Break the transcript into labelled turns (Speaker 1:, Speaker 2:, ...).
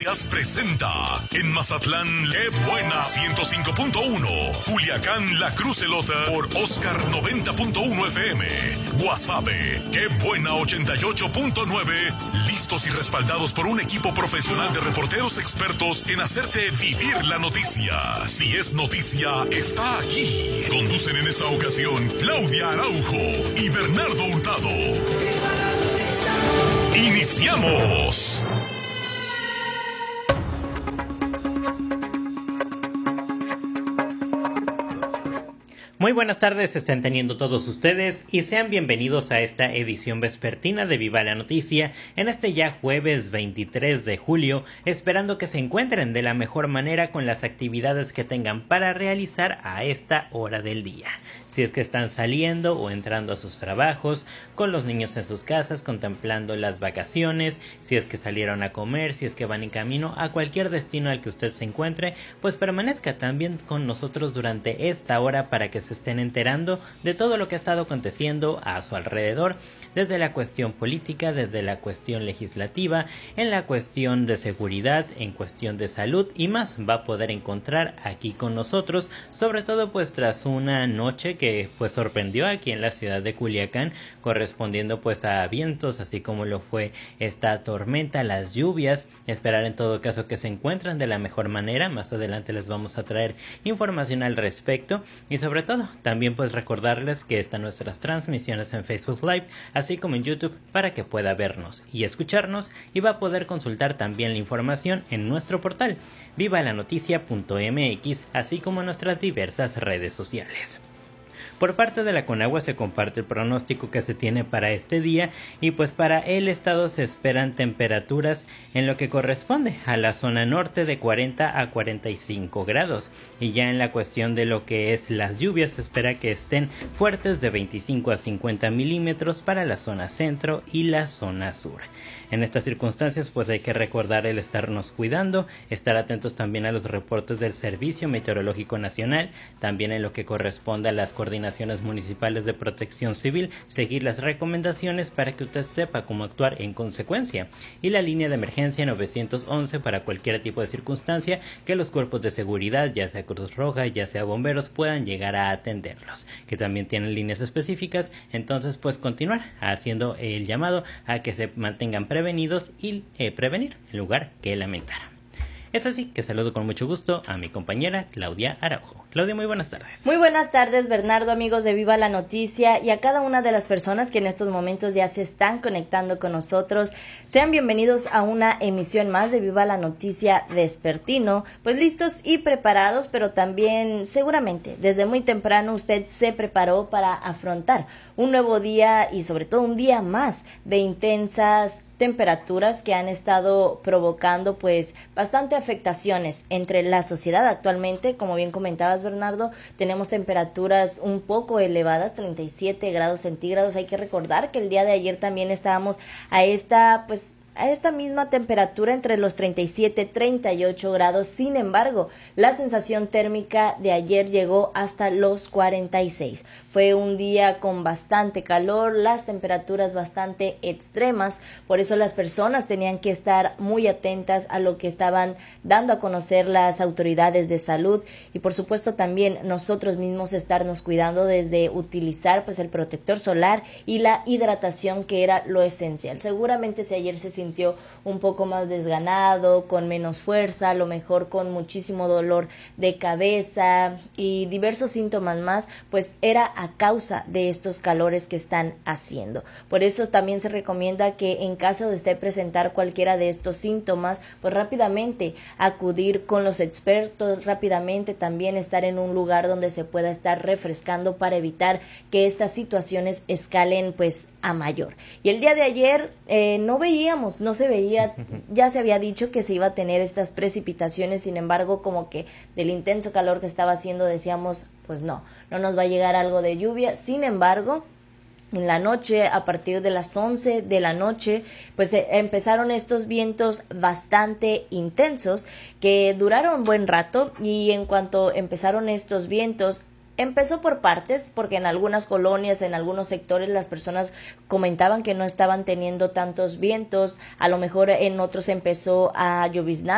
Speaker 1: Noticias presenta en Mazatlán, Qué Buena 105.1, Culiacán, La Cruz Elota por Oscar 90.1 FM, Guasave, Qué Buena 88.9, listos y respaldados por un equipo profesional de reporteros expertos en hacerte vivir la noticia. Si es noticia, está aquí. Conducen en esta ocasión Claudia Araujo y Bernardo Hurtado. ¡Iniciamos!
Speaker 2: Muy buenas tardes, estén teniendo todos ustedes y sean bienvenidos a esta edición vespertina de Viva la Noticia en este ya jueves 23 de julio, esperando que se encuentren de la mejor manera con las actividades que tengan para realizar a esta hora del día. Si es que están saliendo o entrando a sus trabajos, con los niños en sus casas, contemplando las vacaciones, si es que salieron a comer, si es que van en camino a cualquier destino al que usted se encuentre, pues permanezca también con nosotros durante esta hora para que se estén enterando de todo lo que ha estado aconteciendo a su alrededor, desde la cuestión política, desde la cuestión legislativa, en la cuestión de seguridad, en cuestión de salud y más va a poder encontrar aquí con nosotros, sobre todo pues tras una noche que pues sorprendió aquí en la ciudad de Culiacán, correspondiendo pues a vientos, así como lo fue esta tormenta, las lluvias. Esperar en todo caso que se encuentren de la mejor manera. Más adelante les vamos a traer información al respecto y sobre todo también pues recordarles que están nuestras transmisiones en Facebook Live, así como en YouTube, para que pueda vernos y escucharnos, y va a poder consultar también la información en nuestro portal vivalanoticia.mx, así como en nuestras diversas redes sociales. Por parte de la Conagua se comparte el pronóstico que se tiene para este día y pues para el estado se esperan temperaturas en lo que corresponde a la zona norte de 40 a 45 grados y ya en la cuestión de lo que es las lluvias se espera que estén fuertes de 25 a 50 milímetros para la zona centro y la zona sur. En estas circunstancias pues hay que recordar el estarnos cuidando, estar atentos también a los reportes del Servicio Meteorológico Nacional, también en lo que corresponde a las coordinaciones municipales de protección civil, seguir las recomendaciones para que usted sepa cómo actuar en consecuencia, y la línea de emergencia 911 para cualquier tipo de circunstancia que los cuerpos de seguridad, ya sea Cruz Roja, ya sea bomberos, puedan llegar a atenderlos, que también tienen líneas específicas. Entonces pues continuar haciendo el llamado a que se mantengan prevenidos y prevenir en lugar que lamentar. Es así que saludo con mucho gusto a mi compañera Claudia Araujo. Claudia, muy buenas tardes.
Speaker 3: Muy buenas tardes, Bernardo, amigos de Viva la Noticia, y a cada una de las personas que en estos momentos ya se están conectando con nosotros. Sean bienvenidos a una emisión más de Viva la Noticia vespertino, pues listos y preparados, pero también seguramente desde muy temprano usted se preparó para afrontar un nuevo día y sobre todo un día más de intensas temperaturas que han estado provocando pues bastante afectaciones entre la sociedad actualmente. Como bien comentabas, Bernardo, tenemos temperaturas un poco elevadas, 37 grados centígrados. Hay que recordar que el día de ayer también estábamos a esta misma temperatura entre los 37 y 38 grados. Sin embargo, la sensación térmica de ayer llegó hasta los 46. Fue un día con bastante calor, las temperaturas bastante extremas, por eso las personas tenían que estar muy atentas a lo que estaban dando a conocer las autoridades de salud, y por supuesto también nosotros mismos estarnos cuidando desde utilizar pues el protector solar y la hidratación, que era lo esencial. Seguramente si ayer se sintió un poco más desganado, con menos fuerza, a lo mejor con muchísimo dolor de cabeza y diversos síntomas más, pues era a causa de estos calores que están haciendo. Por eso también se recomienda que en caso de usted presentar cualquiera de estos síntomas, pues rápidamente acudir con los expertos, rápidamente también estar en un lugar donde se pueda estar refrescando para evitar que estas situaciones escalen pues a mayor. Y el día de ayer no se veía, ya se había dicho que se iba a tener estas precipitaciones, sin embargo como que del intenso calor que estaba haciendo decíamos pues no nos va a llegar algo de lluvia. Sin embargo, en la noche, a partir de las 11 de la noche, pues empezaron estos vientos bastante intensos que duraron buen rato, y en cuanto empezaron estos vientos, empezó por partes, porque en algunas colonias, en algunos sectores, las personas comentaban que no estaban teniendo tantos vientos. A lo mejor en otros empezó a lloviznar